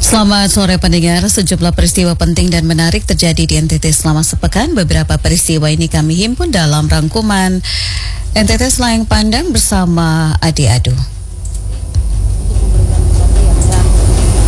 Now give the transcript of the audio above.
Selamat sore pendengar, sejumlah peristiwa penting dan menarik terjadi di NTT selama sepekan. Beberapa peristiwa ini kami himpun dalam rangkuman NTT Selayang Pandang bersama Adi Adu.